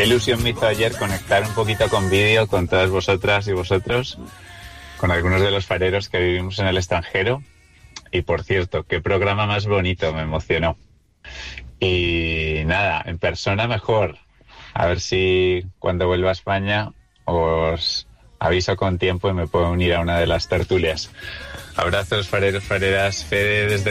ilusión me hizo ayer conectar un poquito con vídeo con todas vosotras y vosotros, con algunos de los fareros que vivimos en el extranjero. Y por cierto, qué programa más bonito, me emocionó. Y nada, en persona mejor. A ver si cuando vuelva a España os aviso con tiempo y me puedo unir a una de las tertulias. Abrazos, fareros, fareras. Fede desde